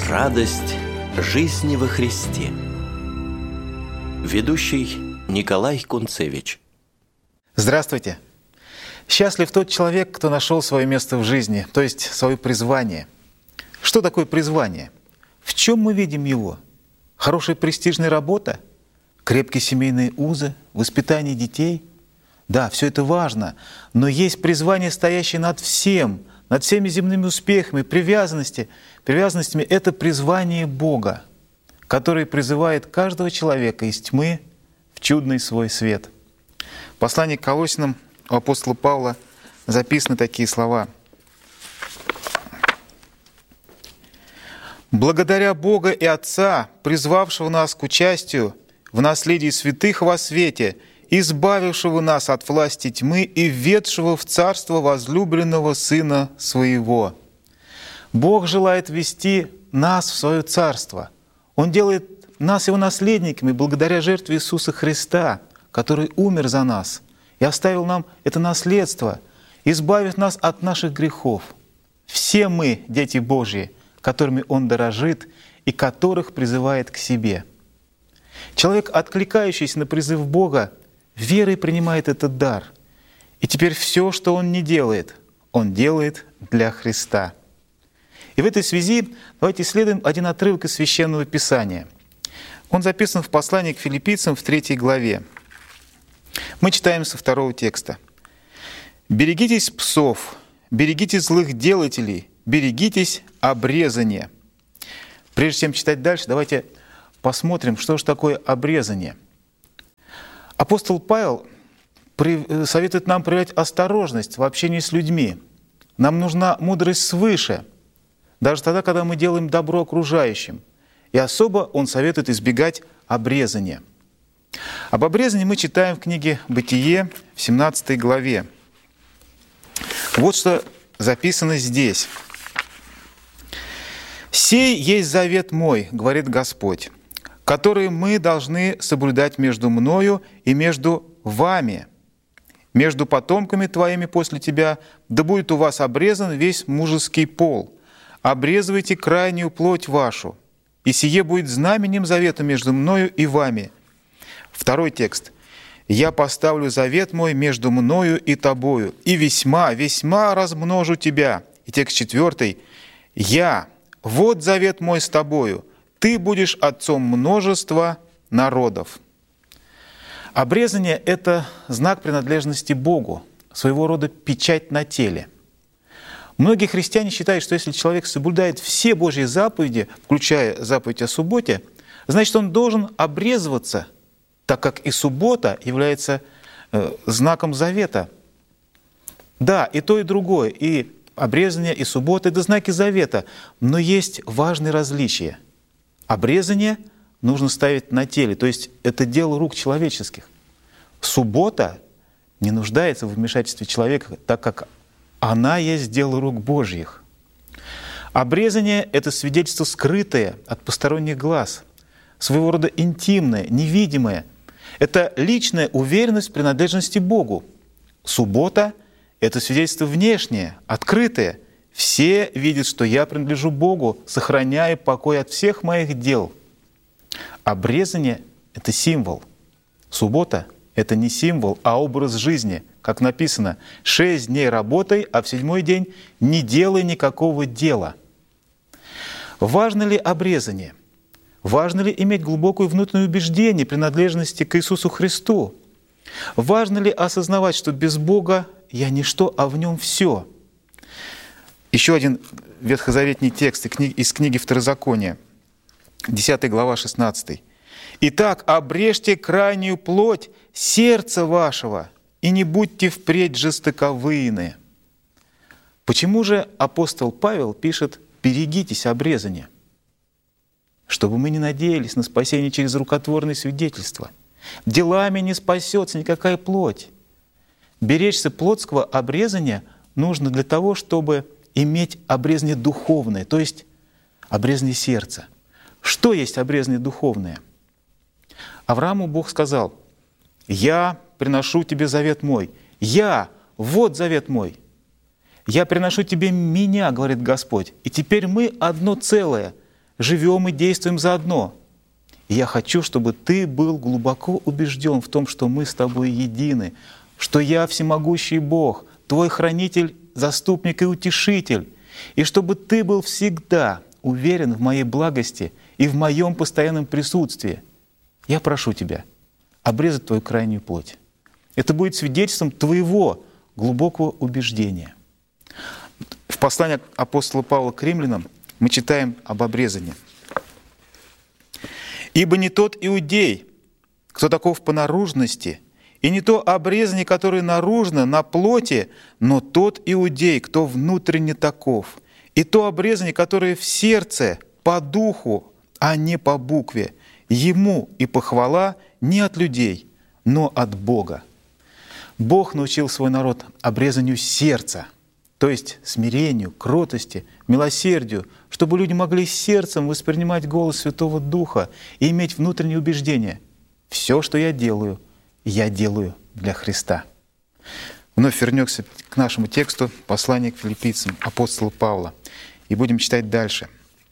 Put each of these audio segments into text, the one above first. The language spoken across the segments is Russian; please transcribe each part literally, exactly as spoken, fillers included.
Радость жизни во Христе. Ведущий Николай Кунцевич. Здравствуйте! Счастлив тот человек, кто нашел свое место в жизни, то есть свое призвание. Что такое призвание? В чем мы видим его? Хорошая престижная работа? Крепкие семейные узы? Воспитание детей? Да, все это важно, но есть призвание, стоящее над всем, над всеми земными успехами, привязанности, привязанностями. Это призвание Бога, который призывает каждого человека из тьмы в чудный свой свет. В послании к Колоссянам у апостола Павла записаны такие слова. «Благодаря Бога и Отца, призвавшего нас к участию в наследии святых во свете, избавившего нас от власти тьмы и введшего в царство возлюбленного Сына Своего». Бог желает ввести нас в Свое царство. Он делает нас Его наследниками благодаря жертве Иисуса Христа, который умер за нас и оставил нам это наследство, избавив нас от наших грехов. Все мы — дети Божьи, которыми Он дорожит и которых призывает к себе. Человек, откликающийся на призыв Бога, верой принимает этот дар. И теперь все, что он не делает, он делает для Христа. И в этой связи давайте исследуем один отрывок из Священного Писания. Он записан в послании к Филиппийцам в третьей главе. Мы читаем со второго текста. «Берегитесь псов, берегитесь злых делателей, берегитесь обрезания». Прежде чем читать дальше, давайте посмотрим, что же такое обрезание. Апостол Павел советует нам проявлять осторожность в общении с людьми. Нам нужна мудрость свыше, даже тогда, когда мы делаем добро окружающим. И особо он советует избегать обрезания. Об обрезании мы читаем в книге «Бытие» в семнадцатой главе. Вот что записано здесь. «Сей есть завет мой, говорит Господь, которые мы должны соблюдать между мною и между вами, между потомками твоими после тебя, да будет у вас обрезан весь мужеский пол. Обрезывайте крайнюю плоть вашу, и сие будет знаменем завета между мною и вами». Второй текст. «Я поставлю завет мой между мною и тобою, и весьма, весьма размножу тебя». И текст четвертый. «Я, вот завет мой с тобою, ты будешь отцом множества народов». Обрезание — это знак принадлежности Богу, своего рода печать на теле. Многие христиане считают, что если человек соблюдает все Божьи заповеди, включая заповедь о субботе, значит, он должен обрезываться, так как и суббота является э, знаком завета. Да, и то, и другое, и обрезание, и суббота — это знаки завета, но есть важные различия. Обрезание нужно ставить на теле, то есть это дело рук человеческих. Суббота не нуждается в вмешательстве человека, так как она есть дело рук Божьих. Обрезание — это свидетельство скрытое от посторонних глаз, своего рода интимное, невидимое. Это личная уверенность в принадлежности Богу. Суббота — это свидетельство внешнее, открытое. Все видят, что я принадлежу Богу, сохраняя покой от всех моих дел. Обрезание — это символ. Суббота — это не символ, а образ жизни. Как написано, «Шесть дней работай, а в седьмой день не делай никакого дела». Важно ли обрезание? Важно ли иметь глубокое внутреннее убеждение принадлежности к Иисусу Христу? Важно ли осознавать, что без Бога я ничто, а в Нем все? Еще один ветхозаветний текст из книги Второзакония, десятая глава, шестнадцатый. «Итак, обрежьте крайнюю плоть сердца вашего, и не будьте впредь жестоковыйны». Почему же апостол Павел пишет «берегитесь обрезания»? Чтобы мы не надеялись на спасение через рукотворные свидетельства. Делами не спасется никакая плоть. Беречься плотского обрезания нужно для того, чтобы иметь обрезание духовное, то есть обрезание сердца. Что есть обрезание духовное? Аврааму Бог сказал: «Я приношу тебе завет мой». «Я, вот завет мой». «Я приношу тебе меня», говорит Господь. И теперь мы одно целое. живем и действуем заодно. И я хочу, чтобы ты был глубоко убежден в том, что мы с тобой едины, что я всемогущий Бог, твой хранитель, заступник и утешитель, и чтобы ты был всегда уверен в моей благости и в моем постоянном присутствии. Я прошу тебя обрезать твою крайнюю плоть. Это будет свидетельством твоего глубокого убеждения. В послании апостола Павла к римлянам мы читаем об обрезании. «Ибо не тот иудей, кто таков по наружности, и не то обрезание, которое наружно, на плоти, но тот иудей, кто внутренне таков, и то обрезание, которое в сердце, по духу, а не по букве, ему и похвала не от людей, но от Бога». Бог научил свой народ обрезанию сердца, то есть смирению, кротости, милосердию, чтобы люди могли сердцем воспринимать голос Святого Духа и иметь внутреннее убеждение: «Все, что я делаю, я делаю для Христа». Вновь вернемся к нашему тексту, послание к филиппийцам апостола Павла, и будем читать дальше,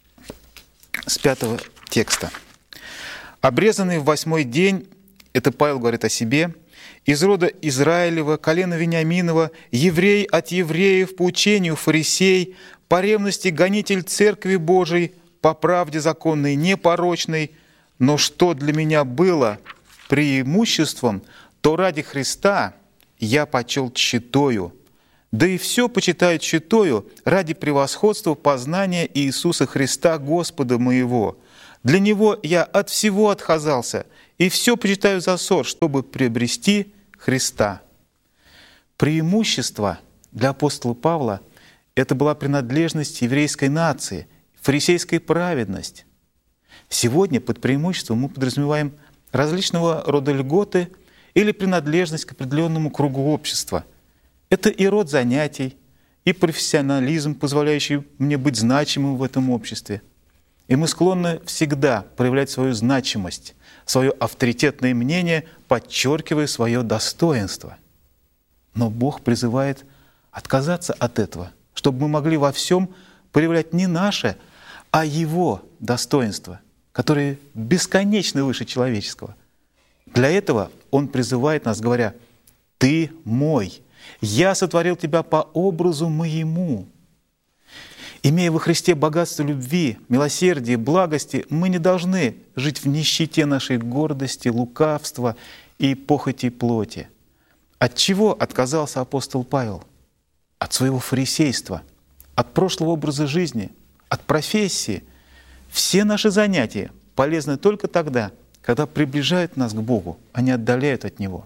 с пятого текста. «Обрезанный в восьмой день», это Павел говорит о себе, «из рода Израилева, колена Вениаминова, еврей от евреев, по учению фарисей, по ревности гонитель Церкви Божией, по правде законной, непорочной, но что для меня было преимуществом, то ради Христа я почел тщетою, да и все почитаю тщетою ради превосходства познания Иисуса Христа, Господа моего. Для Него я от всего отказался, и все почитаю за ссор, чтобы приобрести Христа». Преимущество для апостола Павла — это была принадлежность еврейской нации, фарисейская праведность. Сегодня под преимуществом мы подразумеваем различного рода льготы или принадлежность к определенному кругу общества. Это и род занятий, и профессионализм, позволяющий мне быть значимым в этом обществе. И мы склонны всегда проявлять свою значимость, свое авторитетное мнение, подчеркивая свое достоинство. Но Бог призывает отказаться от этого, чтобы мы могли во всем проявлять не наше, а Его достоинство, которое бесконечно выше человеческого. Для этого Он призывает нас, говоря: «Ты мой, я сотворил тебя по образу моему». Имея во Христе богатство любви, милосердия, благости, мы не должны жить в нищете нашей гордости, лукавства и похоти плоти. От чего отказался апостол Павел? От своего фарисейства, от прошлого образа жизни, от профессии. Все наши занятия полезны только тогда, когда приближают нас к Богу, а не отдаляют от Него.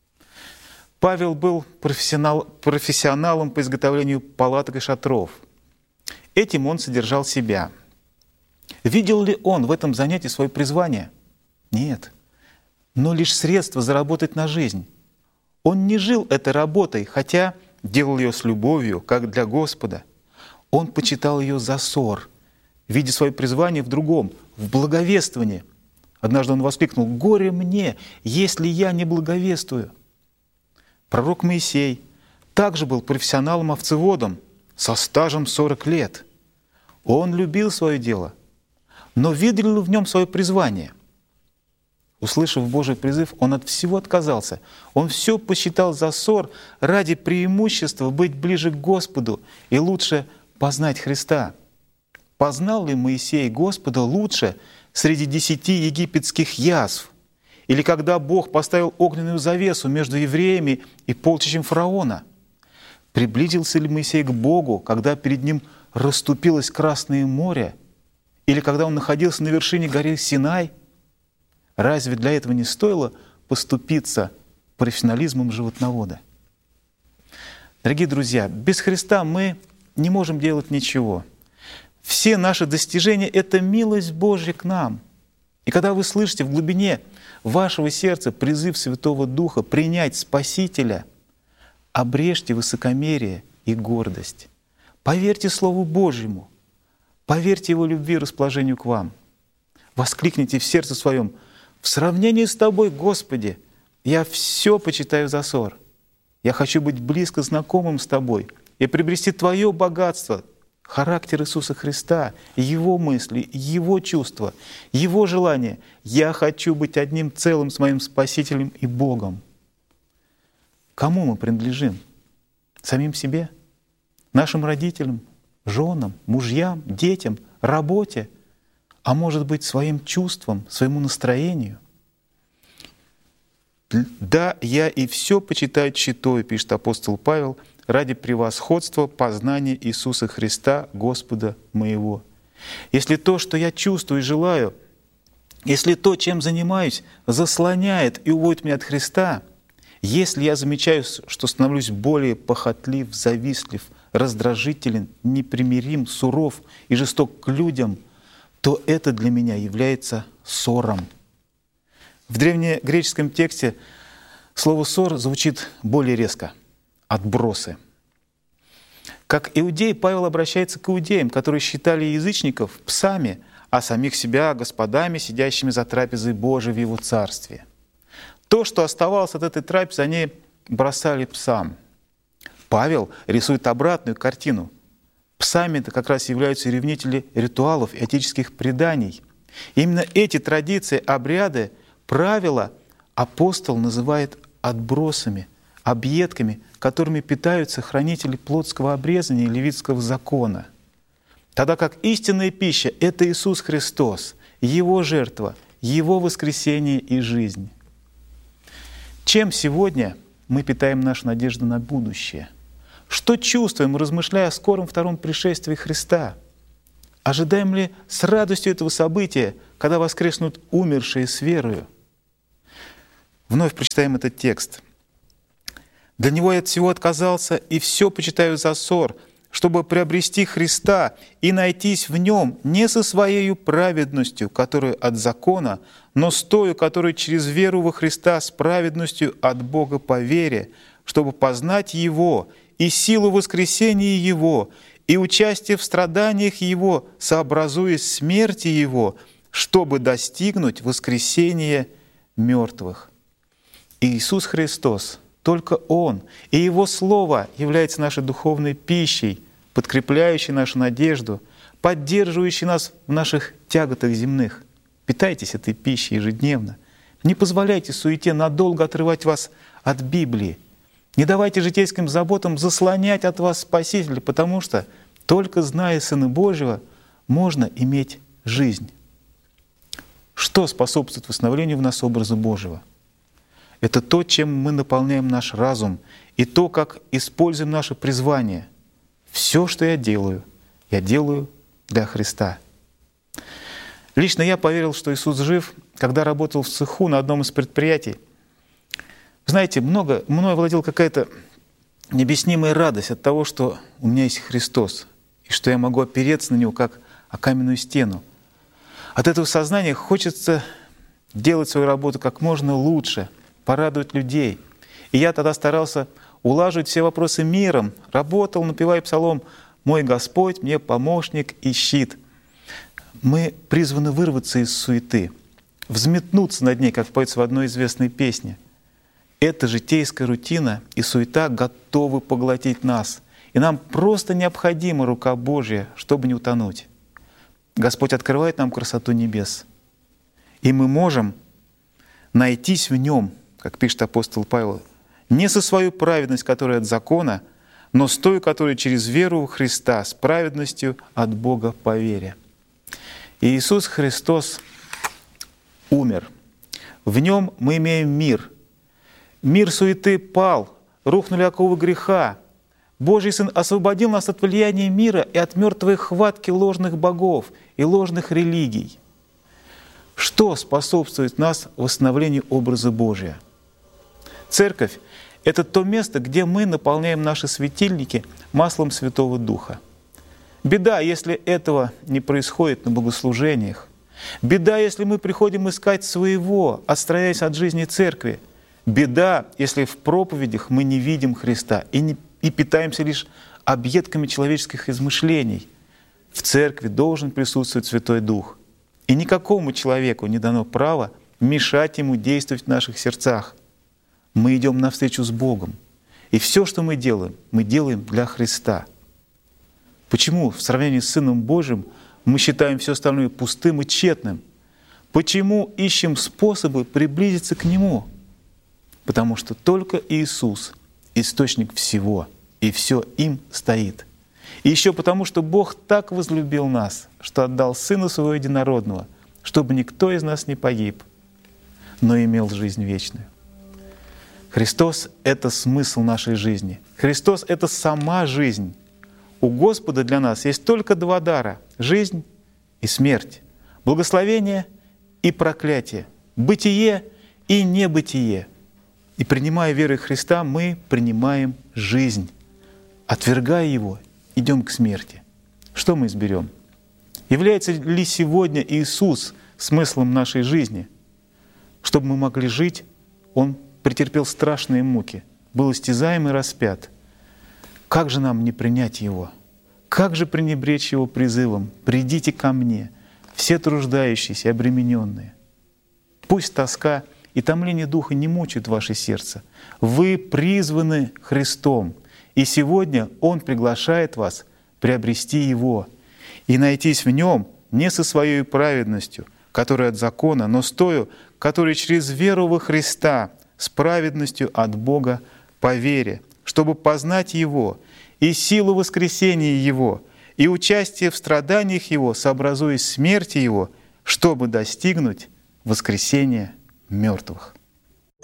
Павел был профессионал, профессионалом по изготовлению палаток и шатров. Этим он содержал себя. Видел ли он в этом занятии свое призвание? Нет. Но лишь средство заработать на жизнь. Он не жил этой работой, хотя делал ее с любовью, как для Господа. Он почитал ее за ссор, видя свое призвание в другом, в благовествовании. Однажды он воскликнул: «Горе мне, если я не благовествую!» Пророк Моисей также был профессионалом-овцеводом со стажем сорок лет. Он любил свое дело, но видел ли в нем свое призвание? Услышав Божий призыв, он от всего отказался. Он все посчитал за ссор ради преимущества быть ближе к Господу и лучше познать Христа. Познал ли Моисей Господа лучше среди десяти египетских язв? Или когда Бог поставил огненную завесу между евреями и полчищем фараона? Приблизился ли Моисей к Богу, когда перед ним расступилось Красное море? Или когда он находился на вершине горы Синай? Разве для этого не стоило поступиться профессионализмом животновода? Дорогие друзья, без Христа мы не можем делать ничего. Все наши достижения — это милость Божья к нам. И когда вы слышите в глубине вашего сердца призыв Святого Духа принять Спасителя, обрежьте высокомерие и гордость. Поверьте Слову Божьему, поверьте Его любви и расположению к вам. Воскликните в сердце своем: «В сравнении с Тобой, Господи, я все почитаю за ссор. Я хочу быть близко знакомым с Тобой и приобрести Твое богатство, характер Иисуса Христа, Его мысли, Его чувства, Его желания. Я хочу быть одним целым с моим Спасителем и Богом. Кому мы принадлежим? Самим себе? Нашим родителям, женам, мужьям, детям, работе? А может быть, своим чувствам, своему настроению? «Да, я и все почитаю тщетою», — пишет апостол Павел, «ради превосходства познания Иисуса Христа, Господа моего». Если то, что я чувствую и желаю, если то, чем занимаюсь, заслоняет и уводит меня от Христа, если я замечаю, что становлюсь более похотлив, завистлив, раздражителен, непримирим, суров и жесток к людям, то это для меня является ссором. В древнегреческом тексте слово «ссор» звучит более резко — «отбросы». Как иудей, Павел обращается к иудеям, которые считали язычников псами, а самих себя господами, сидящими за трапезой Божией в Его Царстве. То, что оставалось от этой трапезы, они бросали псам. Павел рисует обратную картину. Псами-то как раз являются ревнители ритуалов и этических преданий. Именно эти традиции, обряды, правила апостол называет отбросами, объедками, которыми питаются хранители плотского обрезания и левитского закона. Тогда как истинная пища — это Иисус Христос, Его жертва, Его воскресение и жизнь. Чем сегодня мы питаем нашу надежду на будущее? Что чувствуем, размышляя о скором втором пришествии Христа? Ожидаем ли с радостью этого события, когда воскреснут умершие с верою? Вновь прочитаем этот текст. «Для него я от всего отказался, и все почитаю за ссор, чтобы приобрести Христа и найтись в Нем не со Своею праведностью, которую от закона, но с тою, которую через веру во Христа с праведностью от Бога по вере, чтобы познать Его и силу воскресения Его, и участие в страданиях Его, сообразуясь смерти Его, чтобы достигнуть воскресения мертвых». Иисус Христос, только Он и Его Слово является нашей духовной пищей, подкрепляющей нашу надежду, поддерживающей нас в наших тяготах земных. Питайтесь этой пищей ежедневно. Не позволяйте суете надолго отрывать вас от Библии. Не давайте житейским заботам заслонять от вас Спасителя, потому что только зная Сына Божьего можно иметь жизнь. Что способствует восстановлению в нас образа Божьего? Это то, чем мы наполняем наш разум, и то, как используем наше призвание. Все, что я делаю, я делаю для Христа. Лично я поверил, что Иисус жив, когда работал в цеху на одном из предприятий. Знаете, много, мною владела какая-то необъяснимая радость от того, что у меня есть Христос, и что я могу опереться на Него, как о каменную стену. От этого сознания хочется делать свою работу как можно лучше, порадовать людей. И я тогда старался улаживать все вопросы миром, работал, напевая псалом «Мой Господь, мне помощник и щит». Мы призваны вырваться из суеты, взметнуться над ней, как поется в одной известной песне. Эта житейская рутина и суета готовы поглотить нас, и нам просто необходима рука Божья, чтобы не утонуть. Господь открывает нам красоту небес, и мы можем найтись в Нем, как пишет апостол Павел, не со свою праведность, которая от закона, но с той, которая через веру в Христа, с праведностью от Бога по вере. И Иисус Христос умер. В Нем мы имеем мир. Мир суеты пал, рухнули оковы греха. Божий Сын освободил нас от влияния мира и от мертвой хватки ложных богов и ложных религий. Что способствует нас восстановлению образа Божия? Церковь — это то место, где мы наполняем наши светильники маслом Святого Духа. Беда, если этого не происходит на богослужениях. Беда, если мы приходим искать своего, отстраняясь от жизни церкви. Беда, если в проповедях мы не видим Христа и, не, и питаемся лишь объедками человеческих измышлений. В церкви должен присутствовать Святой Дух. И никакому человеку не дано право мешать Ему действовать в наших сердцах. Мы идем навстречу с Богом. И все, что мы делаем, мы делаем для Христа. Почему в сравнении с Сыном Божьим мы считаем все остальное пустым и тщетным? Почему ищем способы приблизиться к Нему? Потому что только Иисус — источник всего, и все им стоит. И еще потому, что Бог так возлюбил нас, что отдал Сына Своего Единородного, чтобы никто из нас не погиб, но имел жизнь вечную. Христос — это смысл нашей жизни. Христос — это сама жизнь. У Господа для нас есть только два дара — жизнь и смерть, благословение и проклятие, бытие и небытие. И принимая веру Христа, мы принимаем жизнь. Отвергая Его, идем к смерти. Что мы изберем? Является ли сегодня Иисус смыслом нашей жизни? Чтобы мы могли жить, Он претерпел страшные муки, был истязаем и распят. Как же нам не принять Его? Как же пренебречь Его призывом: «Придите ко мне, все труждающиеся и обремененные». Пусть тоска и томление духа не мучают ваше сердце. Вы призваны Христом, и сегодня Он приглашает вас приобрести Его и найтись в Нем не со своей праведностью, которая от закона, но с тою, которая через веру во Христа, с праведностью от Бога по вере, чтобы познать Его и силу воскресения Его, и участие в страданиях Его, сообразуясь смерти Его, чтобы достигнуть воскресения мертвых.